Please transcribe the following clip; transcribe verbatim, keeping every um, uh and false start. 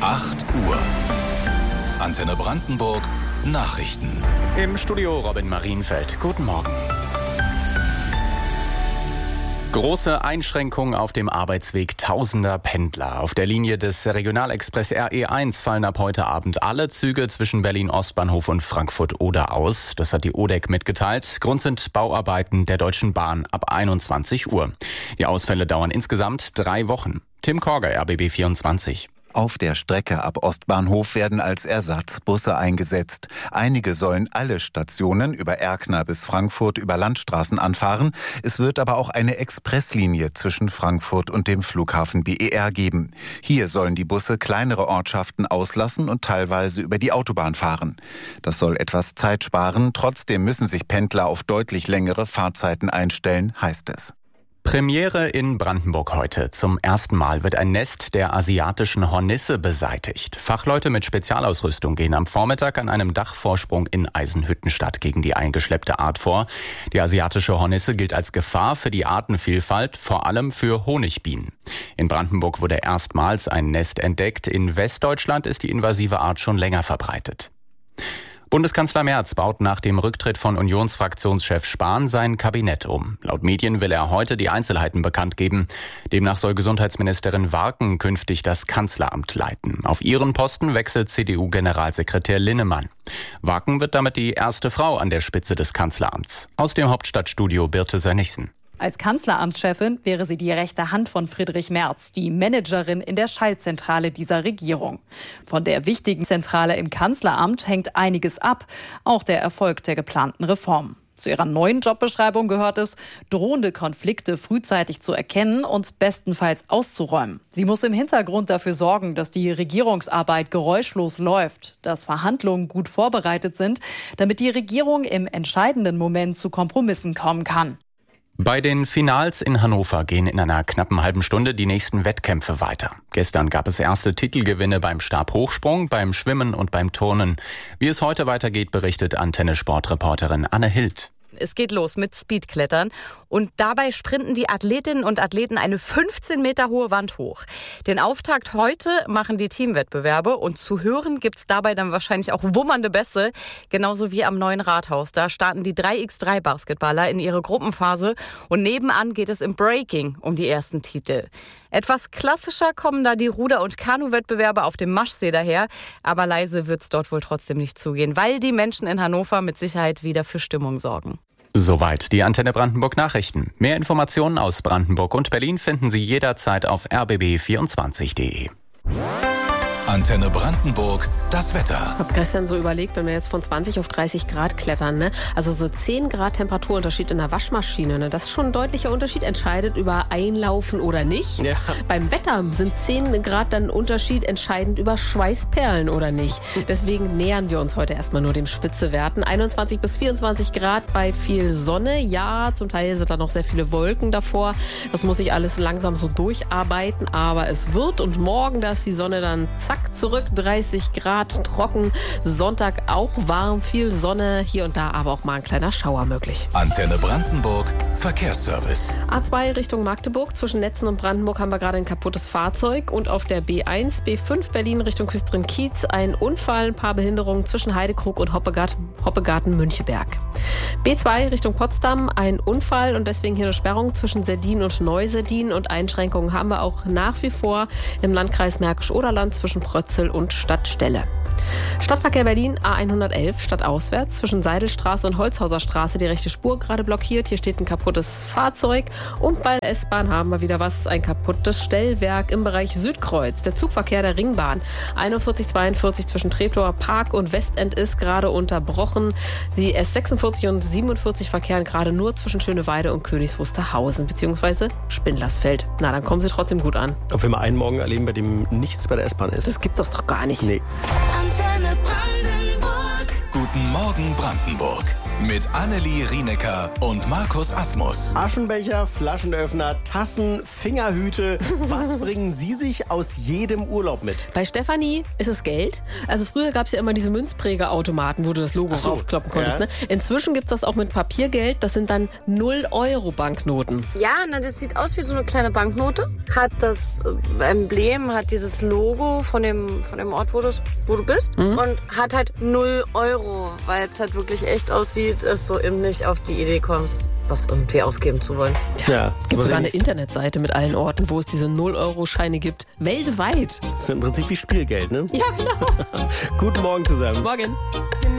acht Uhr. Antenne Brandenburg Nachrichten. Im Studio Robin Marienfeld. Guten Morgen. Große Einschränkungen auf dem Arbeitsweg tausender Pendler. Auf der Linie des Regionalexpress R E eins fallen ab heute Abend alle Züge zwischen Berlin-Ostbahnhof und Frankfurt-Oder aus. Das hat die O D E C mitgeteilt. Grund sind Bauarbeiten der Deutschen Bahn ab einundzwanzig Uhr. Die Ausfälle dauern insgesamt drei Wochen. Tim Korger, R B B vierundzwanzig. Auf der Strecke ab Ostbahnhof werden als Ersatz Busse eingesetzt. Einige sollen alle Stationen über Erkner bis Frankfurt über Landstraßen anfahren. Es wird aber auch eine Expresslinie zwischen Frankfurt und dem Flughafen B E R geben. Hier sollen die Busse kleinere Ortschaften auslassen und teilweise über die Autobahn fahren. Das soll etwas Zeit sparen. Trotzdem müssen sich Pendler auf deutlich längere Fahrzeiten einstellen, heißt es. Premiere in Brandenburg heute. Zum ersten Mal wird ein Nest der asiatischen Hornisse beseitigt. Fachleute mit Spezialausrüstung gehen am Vormittag an einem Dachvorsprung in Eisenhüttenstadt gegen die eingeschleppte Art vor. Die asiatische Hornisse gilt als Gefahr für die Artenvielfalt, vor allem für Honigbienen. In Brandenburg wurde erstmals ein Nest entdeckt. In Westdeutschland ist die invasive Art schon länger verbreitet. Bundeskanzler Merz baut nach dem Rücktritt von Unionsfraktionschef Spahn sein Kabinett um. Laut Medien will er heute die Einzelheiten bekannt geben. Demnach soll Gesundheitsministerin Warken künftig das Kanzleramt leiten. Auf ihren Posten wechselt C D U-Generalsekretär Linnemann. Warken wird damit die erste Frau an der Spitze des Kanzleramts. Aus dem Hauptstadtstudio Birte Sönnigsen. Als Kanzleramtschefin wäre sie die rechte Hand von Friedrich Merz, die Managerin in der Schaltzentrale dieser Regierung. Von der wichtigen Zentrale im Kanzleramt hängt einiges ab, auch der Erfolg der geplanten Reform. Zu ihrer neuen Jobbeschreibung gehört es, drohende Konflikte frühzeitig zu erkennen und bestenfalls auszuräumen. Sie muss im Hintergrund dafür sorgen, dass die Regierungsarbeit geräuschlos läuft, dass Verhandlungen gut vorbereitet sind, damit die Regierung im entscheidenden Moment zu Kompromissen kommen kann. Bei den Finals in Hannover gehen in einer knappen halben Stunde die nächsten Wettkämpfe weiter. Gestern gab es erste Titelgewinne beim Stabhochsprung, beim Schwimmen und beim Turnen. Wie es heute weitergeht, berichtet Antenne-Sportreporterin Anne Hild. Es geht los mit Speedklettern und dabei sprinten die Athletinnen und Athleten eine fünfzehn Meter hohe Wand hoch. Den Auftakt heute machen die Teamwettbewerbe und zu hören gibt's dabei dann wahrscheinlich auch wummernde Bässe, genauso wie am neuen Rathaus. Da starten die drei gegen drei Basketballer in ihre Gruppenphase und nebenan geht es im Breaking um die ersten Titel. Etwas klassischer kommen da die Ruder- und Kanu-Wettbewerbe auf dem Maschsee daher, aber leise wird's dort wohl trotzdem nicht zugehen, weil die Menschen in Hannover mit Sicherheit wieder für Stimmung sorgen. Soweit die Antenne Brandenburg Nachrichten. Mehr Informationen aus Brandenburg und Berlin finden Sie jederzeit auf r b b vierundzwanzig punkt d e. Antenne Brandenburg, das Wetter. Ich habe gestern so überlegt, wenn wir jetzt von zwanzig auf dreißig Grad klettern, ne? Also so zehn Grad Temperaturunterschied in der Waschmaschine, ne? Das ist schon ein deutlicher Unterschied, entscheidet über Einlaufen oder nicht. Ja. Beim Wetter sind zehn Grad dann Unterschied entscheidend über Schweißperlen oder nicht. Deswegen nähern wir uns heute erstmal nur dem Spitzewerten. einundzwanzig bis vierundzwanzig Grad bei viel Sonne. Ja, zum Teil sind da noch sehr viele Wolken davor. Das muss sich alles langsam so durcharbeiten, aber es wird und morgen, da ist die Sonne dann zack zurück, dreißig Grad, trocken, Sonntag auch warm, viel Sonne, hier und da aber auch mal ein kleiner Schauer möglich. Antenne Brandenburg, Verkehrsservice. A zwei Richtung Magdeburg, zwischen Netzen und Brandenburg haben wir gerade ein kaputtes Fahrzeug und auf der B eins, B fünf Berlin Richtung Küstrin-Kiez ein Unfall, ein paar Behinderungen zwischen Heidekrug und Hoppegarten, Hoppegarten-Müncheberg. B zwei Richtung Potsdam, ein Unfall und deswegen hier eine Sperrung zwischen Serdin und Neu-Serdin und Einschränkungen haben wir auch nach wie vor im Landkreis Märkisch-Oderland zwischen Prötzel und Stadtstelle. Stadtverkehr Berlin A hundertelf stadtauswärts zwischen Seidelstraße und Holzhauser Straße die rechte Spur gerade blockiert. Hier steht ein kaputtes Fahrzeug und bei der S-Bahn haben wir wieder was, ein kaputtes Stellwerk im Bereich Südkreuz. Der Zugverkehr der Ringbahn einundvierzig zweiundvierzig zwischen Treptower Park und Westend ist gerade unterbrochen. Die S sechsundvierzig und siebenundvierzig verkehren gerade nur zwischen Schöneweide und Königs Wusterhausen bzw. Spindlersfeld. Na, dann kommen sie trotzdem gut an. Ob wir mal einen Morgen erleben, bei dem nichts bei der S-Bahn ist? Das gibt es doch gar nicht. Nee. Antenne Brandenburg. Guten Morgen Brandenburg. mit Annelie Rienecker und Markus Asmus. Aschenbecher, Flaschenöffner, Tassen, Fingerhüte. Was bringen Sie sich aus jedem Urlaub mit? Bei Stefanie ist es Geld. Also früher gab es ja immer diese Münzprägerautomaten, wo du das Logo so, raufkloppen konntest. ja. Ne? Inzwischen gibt es das auch mit Papiergeld. Das sind dann null Euro Banknoten. Ja, na, das sieht aus wie so eine kleine Banknote. Hat das Emblem, hat dieses Logo von dem, von dem Ort, wo, wo du bist. Mhm. Und hat halt null Euro, weil es halt wirklich echt aussieht, dass du eben nicht auf die Idee kommst, das irgendwie ausgeben zu wollen. Ja, Ja, es gibt sogar eine Internetseite mit allen Orten, wo es diese null Euro Scheine gibt. Weltweit. Das ist im Prinzip wie Spielgeld, ne? Ja, genau. Guten Morgen zusammen. Morgen.